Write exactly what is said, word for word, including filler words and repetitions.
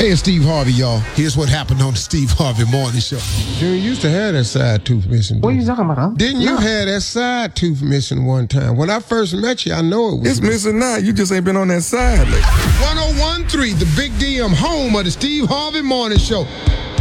Hey, it's Steve Harvey, y'all. Here's what happened on the Steve Harvey Morning Show. Junior used to have that side tooth missing. What are you talking about, huh? Didn't you No. have that side tooth missing one time? When I first met you, I know it was. It's missing now. You just ain't been on that side lately. one oh one point three, the Big D M, home of the Steve Harvey Morning Show.